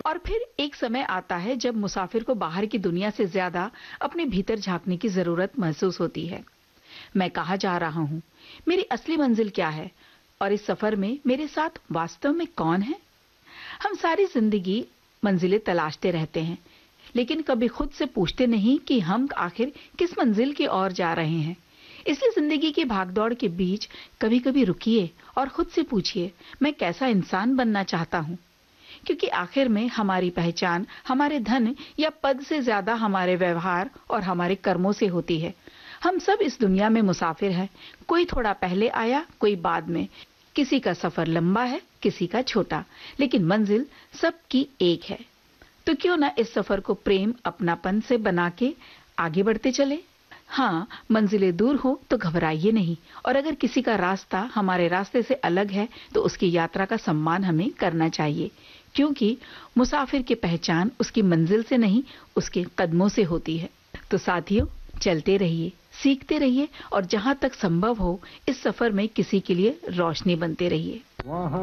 और फिर एक समय आता है जब मुसाफिर को बाहर की दुनिया से ज्यादा अपने भीतर झांकने की जरूरत महसूस होती है। मैं कहाँ जा रहा हूँ, मेरी असली मंजिल क्या है और इस सफर में मेरे साथ वास्तव में कौन है। हम सारी जिंदगी मंजिलें तलाशते रहते हैं, लेकिन कभी खुद से पूछते नहीं कि हम आखिर किस मंजिल की ओर जा रहे हैं। इसलिए जिंदगी की भागदौड़ के बीच कभी-कभी रुकिए और खुद से पूछिए, मैं कैसा इंसान बनना चाहता हूँ। क्योंकि आखिर में हमारी पहचान हमारे धन या पद से ज्यादा हमारे व्यवहार और हमारे कर्मों से होती है। हम सब इस दुनिया में मुसाफिर हैं, कोई थोड़ा पहले आया, कोई बाद में। किसी का सफर लंबा है, किसी का छोटा, लेकिन मंजिल सबकी एक है। तो क्यों ना इस सफर को प्रेम अपनापन से बना के आगे बढ़ते चले। हाँ, मंजिलें दूर हो तो घबराइए नहीं, और अगर किसी का रास्ता हमारे रास्ते से अलग है तो उसकी यात्रा का सम्मान हमें करना चाहिए, क्योंकि मुसाफिर की पहचान उसकी मंजिल से नहीं, उसके कदमों से होती है। तो साथियों, चलते रहिए, सीखते रहिए और जहां तक संभव हो इस सफर में किसी के लिए रोशनी बनते रहिए।